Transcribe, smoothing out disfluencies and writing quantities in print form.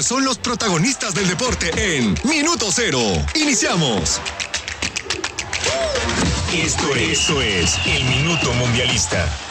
son los protagonistas del deporte en Minuto Cero. Iniciamos. Esto es el Minuto Mundialista.